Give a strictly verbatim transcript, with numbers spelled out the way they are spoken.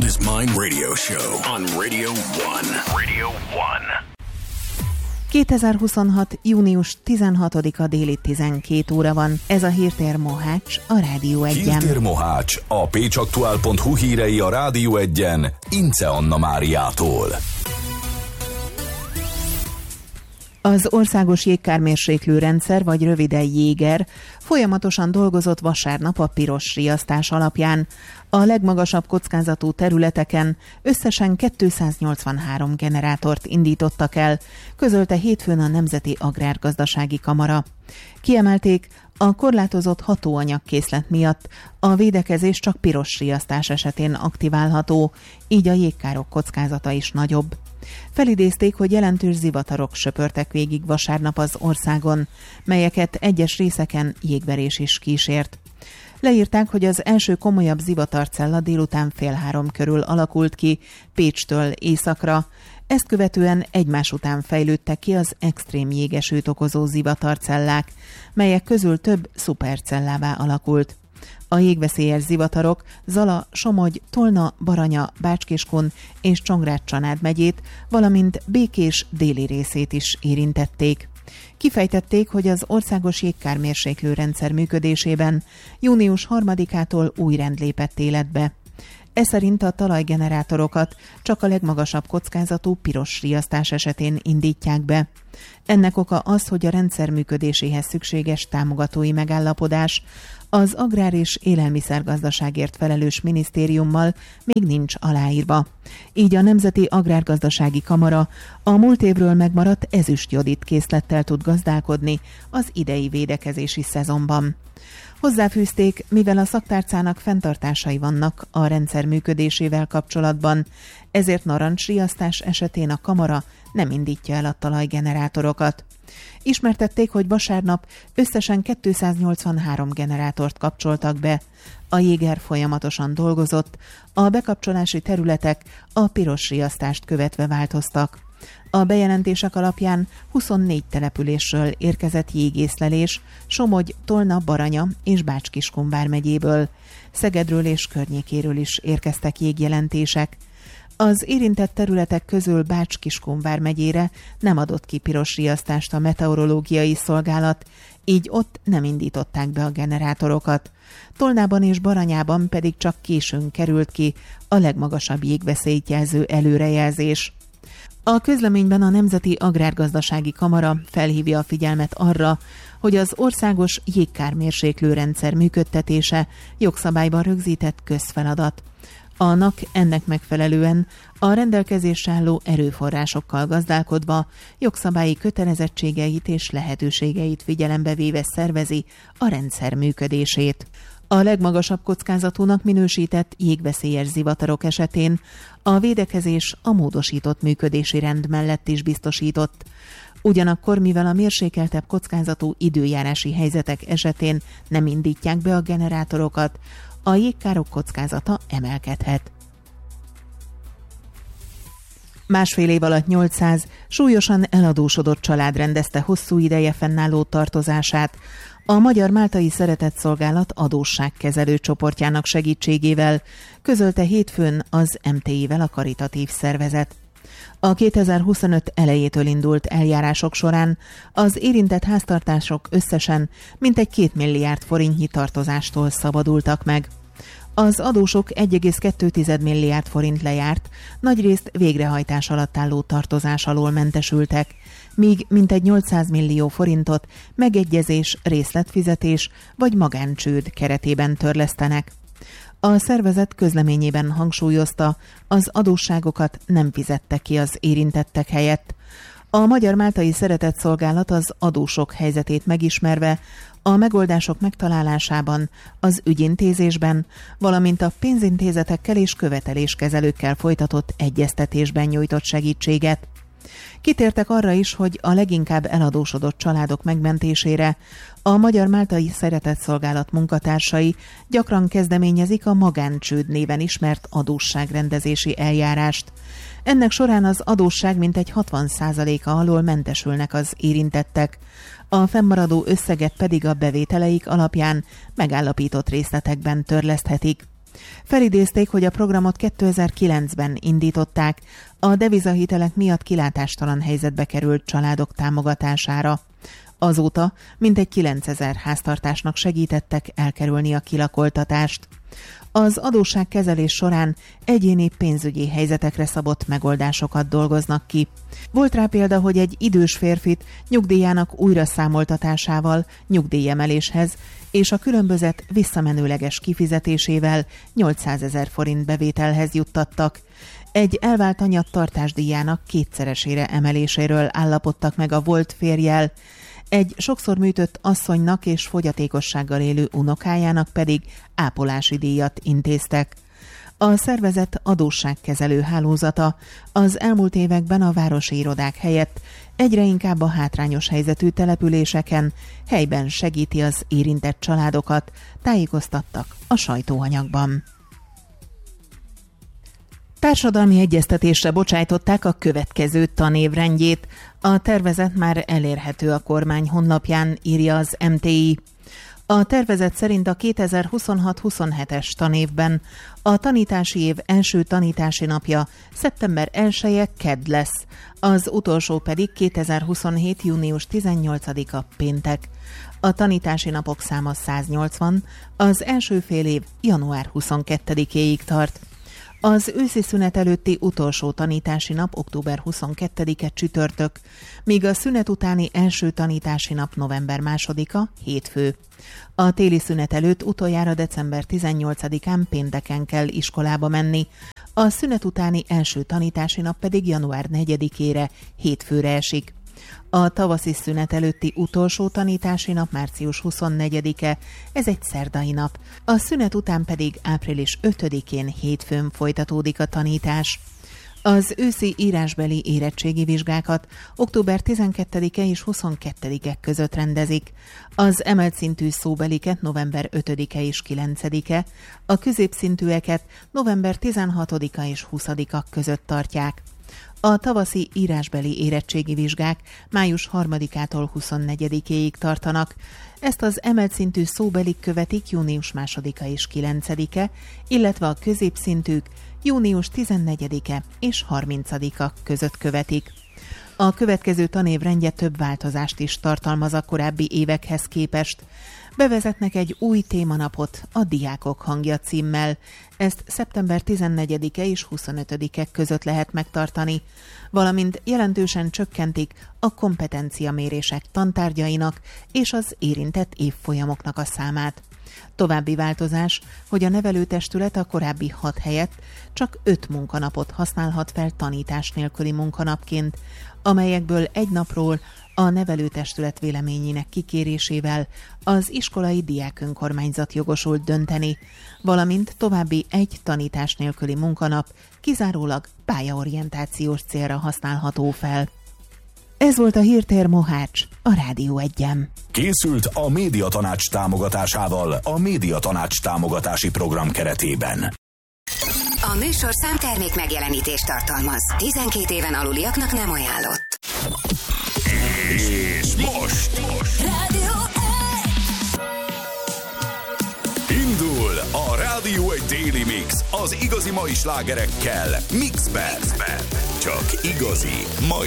world is mine radio show on Radio One. Radio One. kétezer-huszonhat. június tizenhatodika déli tizenkét óra van. Ez a Hírtér Mohács a Rádió Egyen. Hírtér Mohács, a pécsaktuál pont hu hírei a Rádió Egyen, Ince Anna Máriától. Az országos jégkármérséklő rendszer, vagy röviden Jéger, folyamatosan dolgozott vasárnap a piros riasztás alapján. A legmagasabb kockázatú területeken összesen kétszáznyolcvanhárom generátort indítottak el, közölte hétfőn a Nemzeti Agrárgazdasági Kamara. Kiemelték, a korlátozott hatóanyagkészlet miatt a védekezés csak piros riasztás esetén aktiválható, így a jégkárok kockázata is nagyobb. Felidézték, hogy jelentős zivatarok söpörtek végig vasárnap az országon, melyeket egyes részeken jégverés is kísért. Leírták, hogy az első komolyabb zivatarcella délután fél három körül alakult ki Pécstől északra, ezt követően egymás után fejlődtek ki az extrém jégesőt okozó zivatarcellák, melyek közül több szupercellává alakult. A jégveszélyes zivatarok Zala, Somogy, Tolna, Baranya, Bács-Kiskun és Csongrád-Csanád megyét, valamint Békés déli részét is érintették. Kifejtették, hogy az országos jégkármérséklő rendszer működésében június harmadikától új rend lépett életbe. Ez szerint a talajgenerátorokat csak a legmagasabb kockázatú piros riasztás esetén indítják be. Ennek oka az, hogy a rendszer működéséhez szükséges támogatói megállapodás az Agrár- és Élelmiszergazdaságért felelős minisztériummal még nincs aláírva. Így a Nemzeti Agrárgazdasági Kamara a múlt évről megmaradt ezüstjodit készlettel tud gazdálkodni az idei védekezési szezonban. Hozzáfűzték, mivel a szaktárcának fenntartásai vannak a rendszer működésével kapcsolatban, ezért narancsriasztás esetén a kamara nem indítja el a talajgenerátorokat. Ismertették, hogy vasárnap összesen kétszáznyolcvanhárom generátort kapcsoltak be. A Jéger folyamatosan dolgozott, a bekapcsolási területek a piros riasztást követve változtak. A bejelentések alapján huszonnégy településről érkezett jégészlelés Somogy, Tolna, Baranya és Bács-Kiskun vármegyéből. Szegedről és környékéről is érkeztek jégjelentések. Az érintett területek közül Bács-Kiskun vármegyére nem adott ki piros riasztást a meteorológiai szolgálat, így ott nem indították be a generátorokat. Tolnában és Baranyában pedig csak későn került ki a legmagasabb jégveszélyt jelző előrejelzés. A közleményben a Nemzeti Agrárgazdasági Kamara felhívja a figyelmet arra, hogy az országos jégkármérséklő rendszer működtetése jogszabályban rögzített közfeladat. A en á ká ennek megfelelően a rendelkezésre álló erőforrásokkal gazdálkodva jogszabályi kötelezettségeit és lehetőségeit figyelembe véve szervezi a rendszer működését. A legmagasabb kockázatúnak minősített jégveszélyes zivatarok esetén a védekezés a módosított működési rend mellett is biztosított. Ugyanakkor, mivel a mérsékeltebb kockázatú időjárási helyzetek esetén nem indítják be a generátorokat, a jégkárok kockázata emelkedhet. Másfél év alatt nyolcszáz súlyosan eladósodott család rendezte hosszú ideje fennálló tartozását a Magyar Máltai Szeretetszolgálat adósságkezelő csoportjának segítségével, közölte hétfőn az em té i-vel a karitatív szervezet. A kétezer-huszonöt elejétől indult eljárások során az érintett háztartások összesen mintegy két milliárd forintnyi tartozástól szabadultak meg. Az adósok egy egész kettő milliárd forint lejárt, nagyrészt végrehajtás alatt álló tartozás alól mentesültek, míg mintegy nyolcszáz millió forintot megegyezés, részletfizetés vagy magáncsőd keretében törlesztenek. A szervezet közleményében hangsúlyozta, az adósságokat nem fizette ki az érintettek helyett. A Magyar Máltai Szeretetszolgálat az adósok helyzetét megismerve a megoldások megtalálásában, az ügyintézésben, valamint a pénzintézetekkel és követeléskezelőkkel folytatott egyeztetésben nyújtott segítséget. Kitértek arra is, hogy a leginkább eladósodott családok megmentésére a Magyar Máltai Szeretetszolgálat munkatársai gyakran kezdeményezik a magáncsőd néven ismert adósságrendezési eljárást. Ennek során az adósság mintegy hatvan százaléka alól mentesülnek az érintettek, a fennmaradó összeget pedig a bevételeik alapján megállapított részletekben törleszthetik. Felidézték, hogy a programot kétezer-kilencben indították, a devizahitelek miatt kilátástalan helyzetbe került családok támogatására. Azóta mintegy kilencezer háztartásnak segítettek elkerülni a kilakoltatást. Az adósságkezelés során egyéni pénzügyi helyzetekre szabott megoldásokat dolgoznak ki. Volt rá példa, hogy egy idős férfit nyugdíjának újra számoltatásával nyugdíjemeléshez és a különbözet visszamenőleges kifizetésével nyolcszázezer forint bevételhez juttattak. Egy elvált anya tartásdíjának kétszeresére emeléséről állapodtak meg a volt férjjel, egy sokszor műtött asszonynak és fogyatékossággal élő unokájának pedig ápolási díjat intéztek. A szervezet adósságkezelő hálózata az elmúlt években a városi irodák helyett egyre inkább a hátrányos helyzetű településeken helyben segíti az érintett családokat, tájékoztattak a sajtóanyagban. Társadalmi egyeztetésre bocsájtották a következő tanévrendjét. A tervezet már elérhető a kormány honlapján, írja az em té i. A tervezet szerint a kétezer-huszonhat-huszonhetes tanévben a tanítási év első tanítási napja szeptember elseje kedd lesz, az utolsó pedig kétezer-huszonhét június tizennyolcadika péntek. A tanítási napok száma száznyolcvan, az első fél év január huszonkettedikéig tart. Az őszi szünet előtti utolsó tanítási nap október huszonkettedike csütörtök, míg a szünet utáni első tanítási nap november másodika hétfő. A téli szünet előtt utoljára december tizennyolcadikán pénteken kell iskolába menni, a szünet utáni első tanítási nap pedig január negyedikére hétfőre esik. A tavaszi szünet előtti utolsó tanítási nap március huszonnegyedike, ez egy szerdai nap, a szünet után pedig április ötödikén hétfőn folytatódik a tanítás. Az őszi írásbeli érettségi vizsgákat október tizenkettedike és huszonkettedike között rendezik, az emelt szintű szóbeliket november ötödike és kilencedike, a középszintűeket november tizenhatodika és huszadika között tartják. A tavaszi írásbeli érettségi vizsgák május harmadikától huszonnegyedikéig tartanak. Ezt az emelt szintű szóbelik követik június másodika és kilencedike, illetve a középszintűk június tizennegyedike és harmincadika között követik. A következő tanév rendje több változást is tartalmaz a korábbi évekhez képest. Bevezetnek egy új témanapot, a Diákok hangja címmel. Ezt szeptember tizennegyedike és huszonötödike között lehet megtartani, valamint jelentősen csökkentik a kompetenciamérések tantárgyainak és az érintett évfolyamoknak a számát. További változás, hogy a nevelőtestület a korábbi hat helyett csak öt munkanapot használhat fel tanítás nélküli munkanapként, amelyekből egy napról a nevelőtestület véleményének kikérésével az iskolai diákönkormányzat jogosult dönteni, valamint további egy tanítás nélküli munkanap kizárólag pályaorientációs célra használható fel. Ez volt a Hírtér Mohács, a Rádió Egyen. Készült a Médiatanács támogatásával a Médiatanács támogatási program keretében. A műsorszám termék megjelenítést tartalmaz. tizenkét éven aluliaknak nem ajánlott. És most, most. Rádió Indul a Rádió egy Daily Mix az igazi mai slágerekkel Mixben. Csak igazi mai